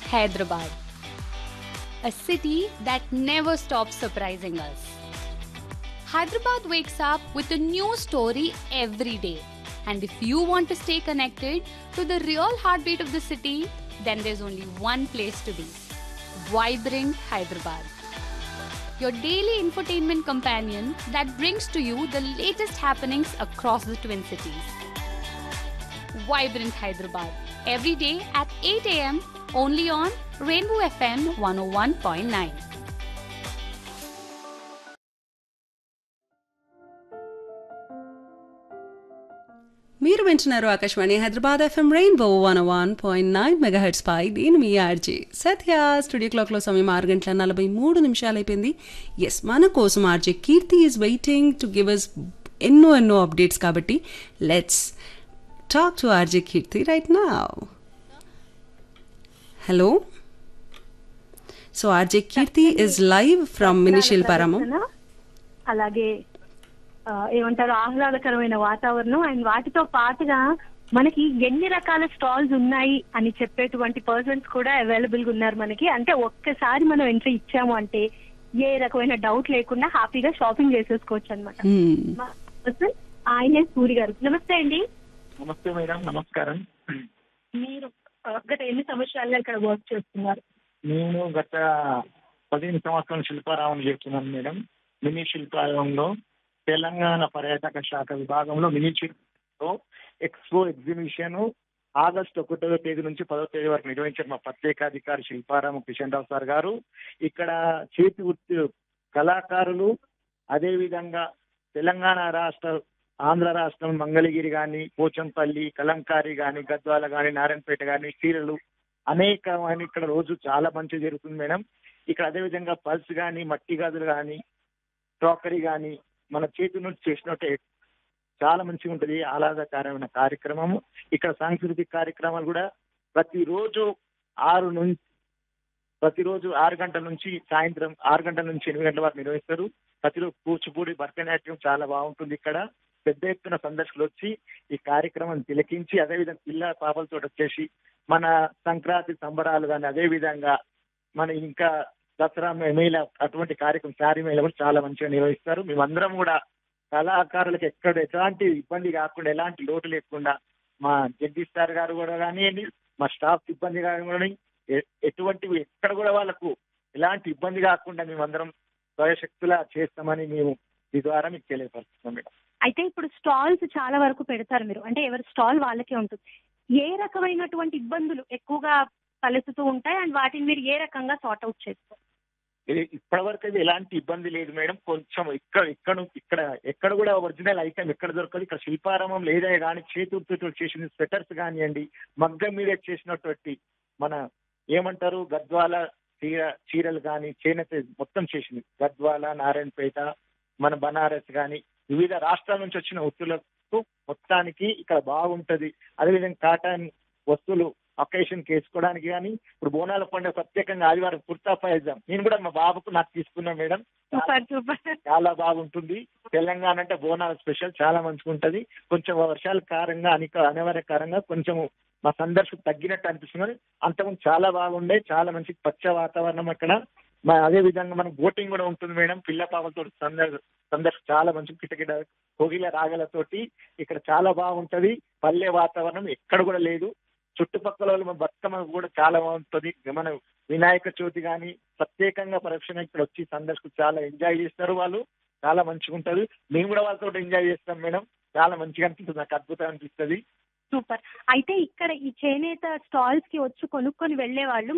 Hyderabad, a city that never stops surprising us. Hyderabad wakes up with a new story every day. And if you want to stay connected to the real heartbeat of the city, then there's only one place to be: Vibrant Hyderabad, your daily infotainment companion that brings to you the latest happenings across the Twin Cities. Vibrant Hyderabad, every day at 8 a.m. only on Rainbow FM 101.9. మీరు వింటున్నారు Akashvani Hyderabad FM rainbow 101.9 megahertz పై నేను మీ RJ సత్య. Studio క్లాక్లో సమయం 6:43 అయిపోయింది. Yes, మన కోసం RJ Keerthi is waiting to give us ఎన్నో updates. కాబట్టి let's talk to RJ Keerthi right now. Hello, so RJ Keerthi is live from mini Shilparamam. అలాగే ఏమంటారు, ఆహ్లాదకరమైన వాతావరణం అండ్ వాటితో పాటుగా మనకి ఎన్ని రకాల స్టాల్స్ ఉన్నాయి అని చెప్పేటువంటి పర్సన్స్ కూడా అవైలబుల్ గా ఉన్నారు మనకి. అంటే ఒక్కసారి మనం ఎంట్రీ ఇచ్చాము అంటే ఏ రకమైన డౌట్ లేకుండా హ్యాపీగా షాపింగ్ చేసేసుకోవచ్చు అనమాట. ఆయనే సూరి గారు. నమస్తే అండి. నమస్తే మేడం. నమస్కారం. మీరు గత ఎన్ని సంవత్సరాలుగా ఇక్కడ వర్క్ చేస్తున్నారు? నేను గత 15 సంవత్సరాలు శిల్పారామం చేస్తున్నాను మేడం. మినీ శిల్పారామంలో తెలంగాణ పర్యాటక శాఖ విభాగంలో మినీ శిల్పంలో ఎక్స్పో ఎగ్జిబిషన్ ఆగస్టు 1వ తేదీ నుంచి 10వ తేదీ వరకు నిర్వహించారు మా ప్రత్యేకాధికారి శిల్పారామం కిషన్ రావు సార్ గారు. ఇక్కడ చేతి వృత్తి కళాకారులు, అదేవిధంగా తెలంగాణ రాష్ట్ర, ఆంధ్ర రాష్ట్రం మంగళగిరి కానీ, పోచంపల్లి, కలంకారీ కానీ, గద్వాల కానీ, నారాయణపేట కానీ, చీరలు అనేకమైన ఇక్కడ రోజు చాలా మంచి జరుగుతుంది మేడం. ఇక్కడ అదేవిధంగా పల్స్ కానీ, మట్టి గాజులు కానీ, క్రాకరీ కానీ మన చేతి నుంచి చేసినట్టే చాలా మంచిగా ఉంటుంది. ఆహ్లాదకరమైన కార్యక్రమము. ఇక్కడ సాంస్కృతిక కార్యక్రమాలు కూడా ప్రతిరోజు 6 గంటల నుంచి సాయంత్రం 6 గంటల నుంచి 8 గంటల వరకు నిర్వహిస్తారు. ప్రతిరోజు కూచిపూడి, భరతనాట్యం చాలా బాగుంటుంది. ఇక్కడ పెద్ద ఎత్తున సందర్శకులు వచ్చి ఈ కార్యక్రమం తిలకించి, అదేవిధంగా పిల్ల పాపలతో వచ్చేసి మన సంక్రాంతి సంబరాలు కానీ, అదేవిధంగా మన ఇంకా దసరా మేళ అటువంటి కార్యక్రమం, శారీ మేళ కూడా చాలా మంచిగా నిర్వహిస్తారు. మేమందరం కూడా కళాకారులకు ఎలాంటి ఇబ్బంది కాకుండా, ఎలాంటి లోటు లేకుండా మా జగదీష్ సార్ గారు కూడా కానివ్వండి, మా స్టాఫ్ సిబ్బంది కానీ ఎటువంటివి ఎక్కడ కూడా వాళ్ళకు ఎలాంటి ఇబ్బంది కాకుండా మేమందరం స్వయశక్తులా చేస్తామని మేము ఈ ద్వారా మీకు తెలియపరుస్తున్నాం మేడం. అయితే ఇప్పుడు స్టాల్స్ చాలా వరకు పెడతారు మీరు, అంటే ఎవరి స్టాల్ వాళ్ళకే ఉంటుంది. ఏ రకమైనటువంటి ఇబ్బందులు ఎక్కువగా తలెత్తుతూ ఉంటాయి అండ్ వాటిని మీరు ఏ రకంగా సార్ట్ అవుట్ చేస్తారు? ఇప్పటి వరకు అయితే ఎలాంటి ఇబ్బంది లేదు మేడం. కొంచెం ఎక్కడ కూడా ఒరిజినల్ ఐటమ్ ఎక్కడ దొరకదు. ఇక్కడ శిల్పారామం లేదా కానీ చేతులతో చేసిన స్వెటర్స్ కానివ్వండి, మగ్గం మీద చేసినటువంటి మన ఏమంటారు గద్వాల చీరలు కానీ, చేనేత మొత్తం చేసింది. గద్వాల, నారాయణపేట, మన బనారస్ కానీ వివిధ రాష్ట్రాల నుంచి వచ్చిన వస్తువులకు మొత్తానికి ఇక్కడ బాగుంటది. అదేవిధంగా కాటన్ వస్తువులు అకేషన్ వేసుకోవడానికి కానీ, ఇప్పుడు బోనాల పండుగ ప్రత్యేకంగా ఆదివారం కుర్తా పైజాం నేను కూడా మా బాబుకు నాకు తీసుకున్నా మేడం. చాలా బాగుంటుంది. తెలంగాణ అంటే బోనాల స్పెషల్ చాలా మంచిగా ఉంటది. కొంచెం వర్షాల కారణంగా అనివార్యకారంగా కొంచెం మా సందర్శకు తగ్గినట్టు అనిపిస్తుంది. అంతకుముందు చాలా బాగుండే, చాలా మంచి పచ్చ వాతావరణం అక్కడ. అదే విధంగా మనకు బోటింగ్ కూడా ఉంటుంది మేడం. పిల్ల పాపలతో సందర్శన చాలా మంచి కిటకిట కోగిల రాగలతోటి ఇక్కడ చాలా బాగుంటది. పల్లె వాతావరణం ఎక్కడ కూడా లేదు. చుట్టుపక్కల వాళ్ళు మన బతుకమ్మ కూడా చాలా బాగుంటుంది. మన వినాయక చవితి కానీ ప్రత్యేకంగా పరీక్షణ ఇక్కడ వచ్చి సందర్శకులు చాలా ఎంజాయ్ చేస్తారు. వాళ్ళు చాలా మంచిగా ఉంటుంది. మేము కూడా వాళ్ళతో ఎంజాయ్ చేస్తాం మేడం. చాలా మంచిగా అనిపిస్తుంది, నాకు అద్భుతం అనిపిస్తుంది. సూపర్. అయితే ఇక్కడ ఈ చేనేత స్టాల్స్ కి వచ్చి కొనుక్కొని వెళ్లే వాళ్ళు